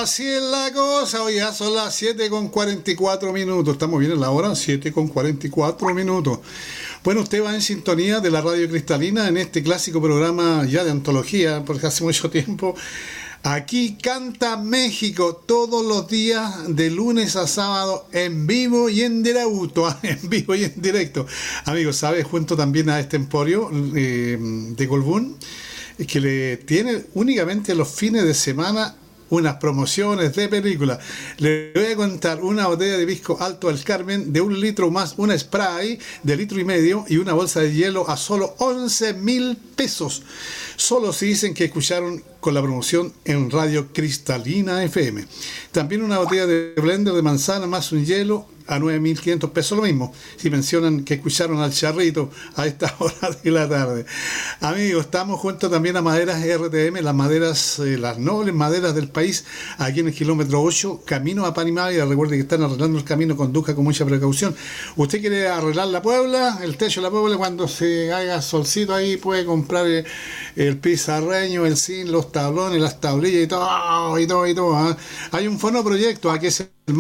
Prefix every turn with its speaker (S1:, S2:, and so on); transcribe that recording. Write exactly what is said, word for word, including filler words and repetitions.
S1: Así es la cosa, hoy ya son las siete con cuarenta y cuatro minutos. Estamos bien en la hora, siete con cuarenta y cuatro minutos. Bueno, usted va en sintonía de la Radio Cristalina en este clásico programa ya de antología, porque hace mucho tiempo. Aquí canta México todos los días, de lunes a sábado, en vivo y en directo, en vivo y en directo. Amigos, ¿sabes? Junto también a este emporio eh, de Colbún, que le tiene únicamente los fines de semana unas promociones de películas. Le voy a contar una botella de pisco Alto del Carmen de un litro más una spray de litro y medio y una bolsa de hielo a solo once mil pesos. Solo si dicen que escucharon con la promoción en Radio Cristalina F M. También una botella de blender de manzana más un hielo a nueve mil quinientos pesos, lo mismo si mencionan que escucharon al Charrito a esta hora de la tarde. Amigos, estamos juntos también a Maderas R T M, las maderas, eh, las nobles maderas del país, aquí en el kilómetro ocho, camino a Panimávida. Recuerde que están arreglando el camino, conduzca con mucha precaución. Usted quiere arreglar la Puebla, el techo de la Puebla, cuando se haga solcito ahí puede comprar el, el pizarreño, el zinc, los tablones, las tablillas y todo, y todo, y todo. ¿eh? Hay un fonoproyecto, aquí es el